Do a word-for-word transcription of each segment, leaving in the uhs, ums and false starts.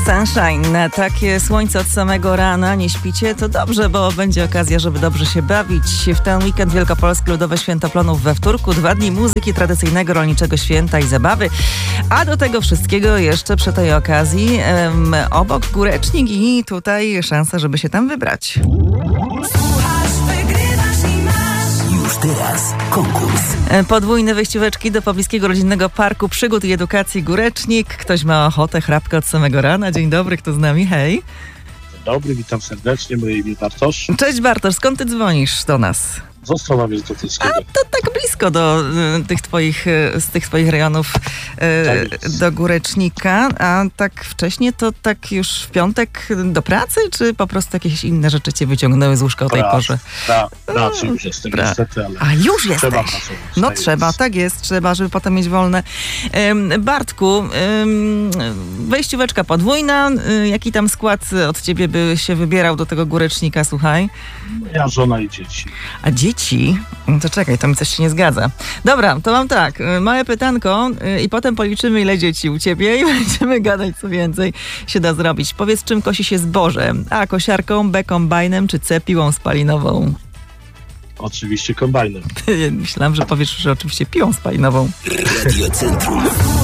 Sunshine, takie słońce od samego rana, nie śpicie? To dobrze, bo będzie okazja, żeby dobrze się bawić. W ten weekend Wielkopolskie Ludowe Święto Plonów we Wtórku, dwa dni muzyki, tradycyjnego rolniczego święta i zabawy. A do tego wszystkiego jeszcze przy tej okazji um, obok Górecznik i tutaj szansa, żeby się tam wybrać. Już teraz konkurs. Podwójne wejścióweczki do pobliskiego rodzinnego parku przygód i edukacji Górecznik. Ktoś ma ochotę, chrapkę od samego rana. Dzień dobry, kto z nami? Hej. Dzień dobry, witam serdecznie, moje imię Bartosz. Cześć Bartosz, skąd ty dzwonisz do nas? Z Ostrowa Wielkopolskiego. A to tak blisko do y, tych twoich, y, z tych twoich rejonów y, Tak do Górecznika. A tak wcześnie to tak już w piątek do pracy, czy po prostu jakieś inne rzeczy cię wyciągnęły z łóżka o tej Prac, porze? pra, pracy już jestem Pra- niestety, ale A już trzeba jesteś? pracować. No tak trzeba, jest. tak jest, trzeba, żeby potem mieć wolne. Ym, Bartku, ym, wejścióweczka podwójna. Y, jaki tam skład od ciebie by się wybierał do tego Górecznika, słuchaj? Ja, żona i dzieci. A dzieci? No to czekaj, to mi coś się nie zgadza. Dobra, to mam tak, y, małe pytanko y, i potem policzymy, ile dzieci u ciebie i będziemy gadać, co więcej się da zrobić. Powiedz, czym kosi się zboże? A, kosiarką, B, kombajnem, czy C, piłą spalinową? Oczywiście kombajnem. Myślałam, że powiesz, że oczywiście piłą spalinową. Radio Centrum.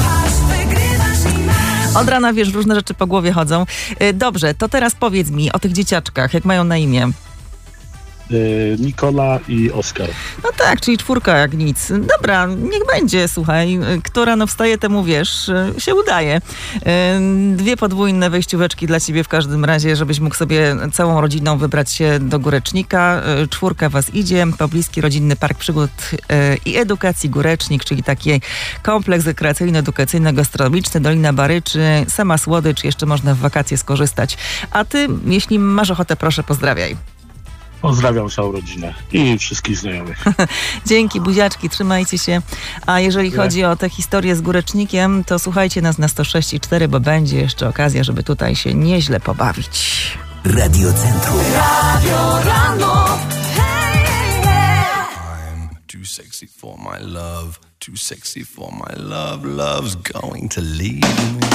Od rana, wiesz, różne rzeczy po głowie chodzą. Y, Dobrze, to teraz powiedz mi o tych dzieciaczkach, jak mają na imię. Yy, Nikola i Oskar. No tak, czyli czwórka jak nic. Dobra, niech będzie, słuchaj. Kto rano wstaje, temu wiesz, się udaje. Dwie podwójne wejścióweczki dla ciebie w każdym razie, żebyś mógł sobie całą rodziną wybrać się do Górecznika. Czwórka was idzie. Pobliski Rodzinny Park Przygód i Edukacji Górecznik, czyli taki kompleks rekreacyjno-edukacyjno-gastronomiczny, Dolina Baryczy, sama słodycz, jeszcze można w wakacje skorzystać. A ty, jeśli masz ochotę, proszę, pozdrawiaj. Pozdrawiam całą rodzinę i wszystkich znajomych. Dzięki, buziaczki, trzymajcie się. A jeżeli chodzi o tę historię z Górecznikiem, to słuchajcie nas na sto sześć i cztery, bo będzie jeszcze okazja, żeby tutaj się nieźle pobawić. Radio Centrum. Radio Rano. Hey, yeah. I'm too sexy for my love. Too sexy for my love. Love's going to leave me.